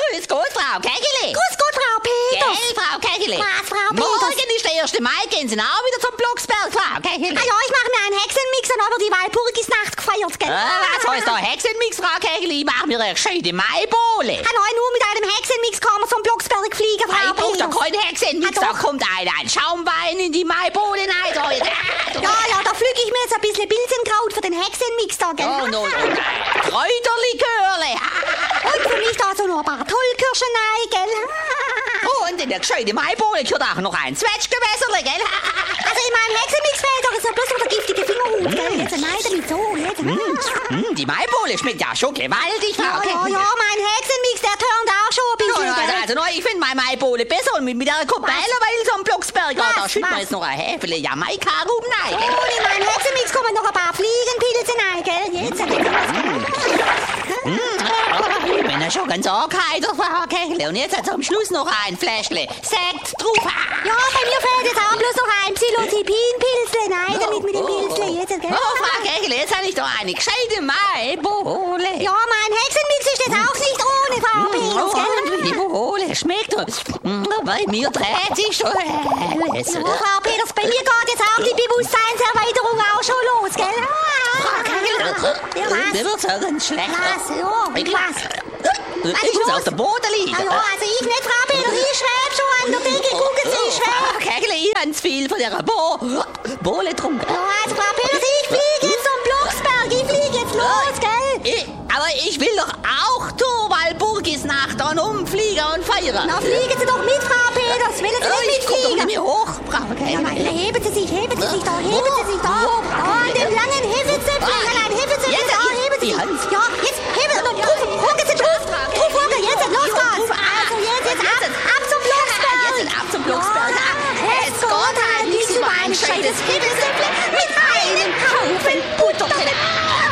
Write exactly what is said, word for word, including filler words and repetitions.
Grüß Gott, Frau Kägeli. Grüß Gott, Frau Peters. Gell, Frau Kägeli. Was, Frau Peters? Morgen ist der erste Mai, gehen Sie auch wieder zum Blocksberg, Frau Kägeli. Ah ja, ich mache mir einen Hexenmix und habe die Walpurgisnacht gefeiert, gell? Ah, was heißt da Hexenmix, Frau Kägeli? Ich mache mir eine gescheite Maibowle. Ah nein, nur mit einem Hexenmix kann man zum Blocksberg fliegen, Frau Ich brauche da Peters. keinen Hexenmix, Ah, da doch. kommt ein, ein Schaumwein in die Maibowle rein. Da, Ja, ja, da pflücke ich mir jetzt ein bisschen Bilsenkraut für den Hexenmix da, gell? Oh, no, no. Kräuterlikörle. Und für mich da so noch ein paar Tollkirschen rein, gell? Und in der gescheite Maibowle gehört auch noch ein Zwetschgewässerle, gell? Also in meinem Hexenmix fehlt doch jetzt bloß noch der giftige Fingerhut, gell? Jetzt nein, damit so, jetzt. Mm, die Maibowle schmeckt ja schon gewaltig, Frau Ja, ja, Kägeli. ja, mein Hexenmix, der turnt auch schon ein bisschen, Ja, gell? also, also, no, ich finde meine Maibowle besser und mit, mit der Kopelle, weil so am Blocksberg, ja, da Was, schütten wir was? jetzt noch ein Häfele Jamaika rum rein, Und gell? in meinen Hexenmix kommen noch ein paar Fliegenpilze rein, gell? Jetzt. Ich bin ja schon ganz angeheitert, Frau Kägeli. Und jetzt hat am Schluss noch ein Fläschle Sekt drauf. Ja, bei mir fehlt jetzt auch bloß noch ein Psilocybin-Pilzle. Nein, damit mit dem Pilzle jetzt, gell? Oh, Frau Kägeli, jetzt habe ich doch eine gescheite Maibowle. Ja, mein Hexenmix ist jetzt auch nicht ohne, Frau Peters, Oh, gell? und wie die Bowle schmeckt. Mm, Bei mir dreht sich schon alles. Ja, Frau Peters, bei mir geht jetzt auch die Bewusstseinserweiterung auch schon los, gell? Frau Kägeli, Ja, was? mir wird so ganz schlecht. Was? Ja, Ich, was? ich muss auf dem Boden liegen. Ja, ja, also ich nicht, Frau Peters, ich schweb schon an der Decke, gucken Sie, ich schweb. Frau Kägeli, ich habe zu viel von dieser Bo Bowle getrunken. Ja, also Frau Peters, ich fliege jetzt zum Blocksberg, ich fliege jetzt los, gell? Ich, aber ich will doch auch zur Walpurgisnacht und umfliegen und feiern. Na, fliegen Sie doch mit, Frau Peters, wollen Sie Oh, nicht ich komme doch nicht mitfliegen? mehr hoch, Frau Ja, Kägeli. nein, heben Sie sich, heben Sie sich da, heben Sie sich da. Wo? Da an dem langen Hefezöpfchen, Ah, nein, nein, Hefezöpfchen, jetzt, da, jetzt, heben Sie die sich. Hand. Ja, jetzt heben Sie, drauf, hocken Sie drauf, drauf, hocken, jetzt, los geht's. Also jetzt, jetzt, ab, ab zum Blocksberg. Jetzt ab zum Blocksberg. Ja, Es geht halt nicht über ein gescheites Himmelsblatt.